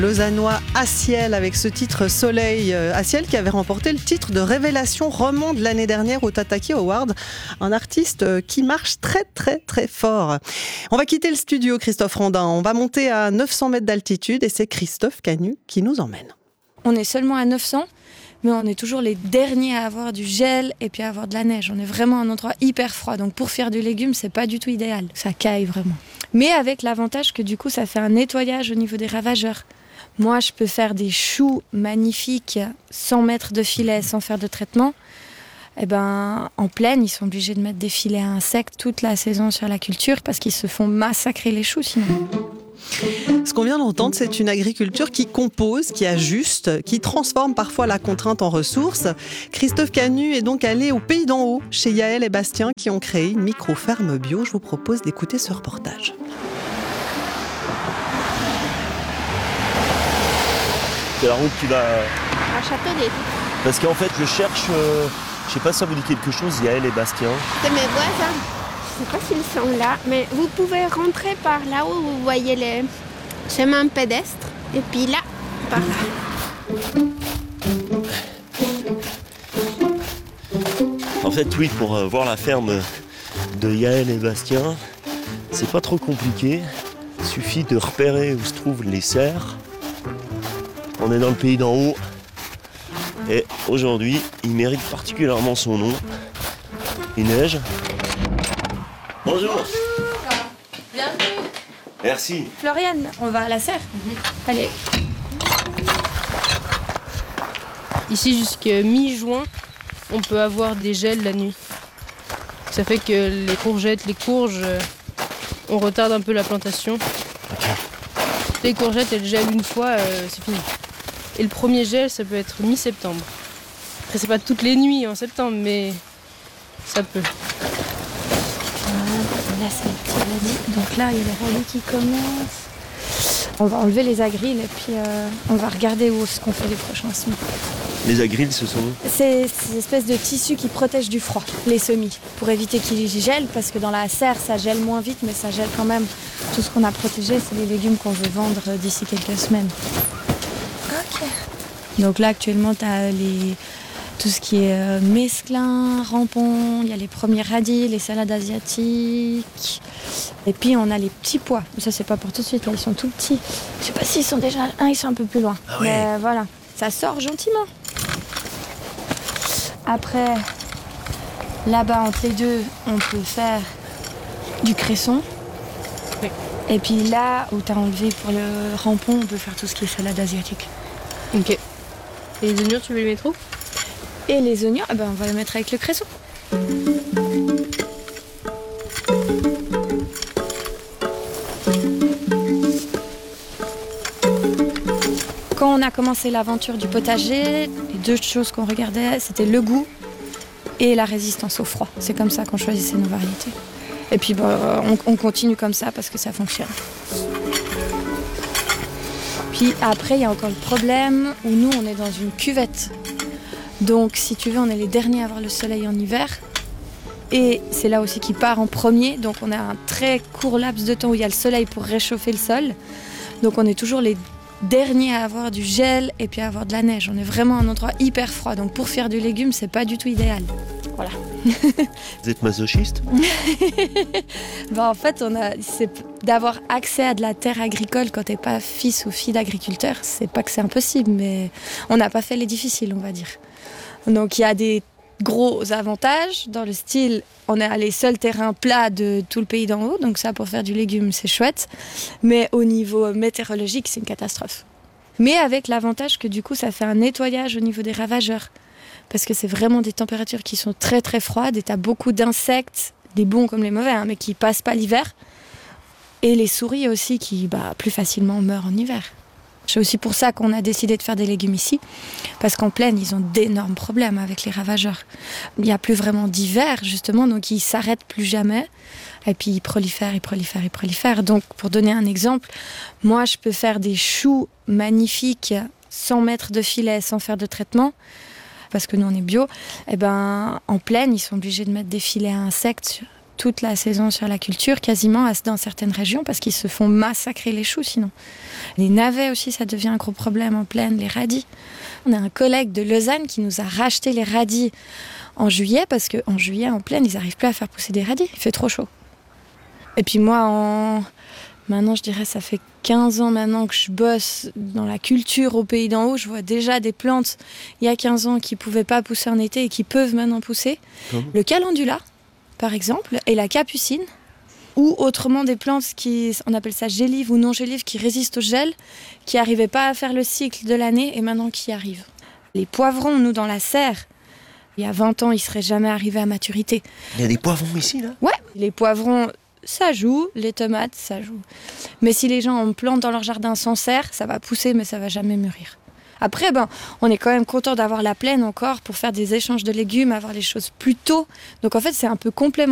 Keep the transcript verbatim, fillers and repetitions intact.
Lausannois Aciel avec ce titre Soleil. Aciel qui avait remporté le titre de révélation roman de l'année dernière au Tataki Award. Un artiste qui marche très très très fort. On va quitter le studio, Christophe Randin. On va monter à neuf cents mètres d'altitude et c'est Christophe Canu qui nous emmène. On est seulement à neuf cents, mais on est toujours les derniers à avoir du gel et puis à avoir de la neige. On est vraiment à un endroit hyper froid. Donc pour faire du légume, c'est pas du tout idéal. Ça caille vraiment. Mais avec l'avantage que du coup, ça fait un nettoyage au niveau des ravageurs. Moi, je peux faire des choux magnifiques sans mettre de filet, sans faire de traitement. Eh ben, en plaine, ils sont obligés de mettre des filets à insectes toute la saison sur la culture parce qu'ils se font massacrer les choux sinon. Ce qu'on vient d'entendre, c'est une agriculture qui compose, qui ajuste, qui transforme parfois la contrainte en ressources. Christophe Canu est donc allé au Pays d'en Haut, chez Yaël et Bastien, qui ont créé une micro-ferme bio. Je vous propose d'écouter ce reportage. C'est la route qui va... À Châteaudet. Parce qu'en fait, je cherche... Euh, je sais pas si ça vous dit quelque chose, Yaël et Bastien. C'est mes voisins. Je sais pas s'ils sont là, mais vous pouvez rentrer par là où vous voyez les chemins pédestres. Et puis là, par là. En fait, oui, pour euh, voir la ferme de Yaël et Bastien, c'est pas trop compliqué. Il suffit de repérer où se trouvent les serres. On est dans le Pays d'en Haut. Et aujourd'hui, il mérite particulièrement son nom. Il neige. Bonjour. Bonjour. Bienvenue. Merci. Floriane, on va à la serre. Mmh. Allez. Ici, jusqu'à mi-juin, on peut avoir des gels la nuit. Ça fait que les courgettes, les courges, on retarde un peu la plantation. Okay. Les courgettes, elles gèlent une fois, euh, c'est fini. Et le premier gel, ça peut être mi-septembre. Après, c'est pas toutes les nuits en septembre, mais ça peut. Là, c'est le petit radis. Donc là, il y a les radis qui commencent. On va enlever les agrilles et puis euh, on va regarder où est-ce qu'on fait les prochains semis. Les agrilles, ce sont... C'est ces espèces de tissus qui protègent du froid, les semis, pour éviter qu'ils gèlent, parce que dans la serre, ça gèle moins vite, mais ça gèle quand même. Tout ce qu'on a protégé, c'est les légumes qu'on veut vendre d'ici quelques semaines. Ok. Donc là, actuellement, tu as les... tout ce qui est euh, mesclun, rampon, il y a les premiers radis, les salades asiatiques. Et puis on a les petits pois. Ça, c'est pas pour tout de suite, là, ils sont tout petits. Je sais pas s'ils sont déjà... Un, ils sont un peu plus loin. Ah ouais. Mais voilà, ça sort gentiment. Après, là-bas, entre les deux, on peut faire du cresson. Oui. Et puis là, où tu as enlevé pour le rampon, on peut faire tout ce qui est salade asiatique. Ok. Et les oignons, tu veux les mettre où? Et les oignons, eh ben, on va les mettre avec le cresson. Quand on a commencé l'aventure du potager, les deux choses qu'on regardait, c'était le goût et la résistance au froid. C'est comme ça qu'on choisissait nos variétés. Et puis bah, on, on continue comme ça parce que ça fonctionne. Puis après, il y a encore le problème où nous, on est dans une cuvette. Donc, si tu veux, on est les derniers à avoir le soleil en hiver. Et c'est là aussi qu'il part en premier. Donc, on a un très court laps de temps où il y a le soleil pour réchauffer le sol. Donc, on est toujours les derniers à avoir du gel et puis à avoir de la neige. On est vraiment à un endroit hyper froid. Donc, pour faire du légume, c'est pas du tout idéal. Voilà. Vous êtes masochiste? Ben, en fait, on a, c'est d'avoir accès à de la terre agricole quand t'es pas fils ou fille d'agriculteur. C'est pas que c'est impossible, mais on n'a pas fait les difficiles, on va dire. Donc il y a des gros avantages dans le style, on est à les seuls terrains plats de tout le Pays d'en Haut, donc ça pour faire du légume c'est chouette, mais au niveau météorologique c'est une catastrophe. Mais avec l'avantage que du coup ça fait un nettoyage au niveau des ravageurs, parce que c'est vraiment des températures qui sont très très froides et t'as beaucoup d'insectes, des bons comme les mauvais, hein, mais qui passent pas l'hiver, et les souris aussi qui bah, plus facilement meurent en hiver. C'est aussi pour ça qu'on a décidé de faire des légumes ici, parce qu'en plaine, ils ont d'énormes problèmes avec les ravageurs. Il n'y a plus vraiment d'hiver, justement, donc ils ne s'arrêtent plus jamais. Et puis ils prolifèrent, ils prolifèrent, ils prolifèrent. Donc, pour donner un exemple, moi, je peux faire des choux magnifiques sans mettre de filet, sans faire de traitement, parce que nous, on est bio. Et ben, en plaine, ils sont obligés de mettre des filets à insectes toute la saison sur la culture, quasiment dans certaines régions, parce qu'ils se font massacrer les choux sinon. Les navets aussi, ça devient un gros problème en plaine, les radis. On a un collègue de Lausanne qui nous a racheté les radis en juillet, parce qu'en juillet, en plaine, ils n'arrivent plus à faire pousser des radis, il fait trop chaud. Et puis moi, en... maintenant, je dirais, ça fait quinze ans maintenant que je bosse dans la culture au Pays d'en Haut. Je vois déjà des plantes, il y a quinze ans, qui ne pouvaient pas pousser en été et qui peuvent maintenant pousser. Comme le calendula, par exemple, et la capucine, ou autrement des plantes qui, on appelle ça gélives ou non gélives, qui résistent au gel, qui n'arrivaient pas à faire le cycle de l'année et maintenant qui arrivent. Les poivrons, nous, dans la serre, il y a vingt ans, ils ne seraient jamais arrivés à maturité. Il y a des poivrons ici, là ? Ouais, les poivrons, ça joue, les tomates, ça joue. Mais si les gens en plantent dans leur jardin sans serre, ça va pousser, mais ça ne va jamais mûrir. Après, ben, on est quand même content d'avoir la plaine encore pour faire des échanges de légumes, avoir les choses plus tôt. Donc en fait, c'est un peu complémentaire.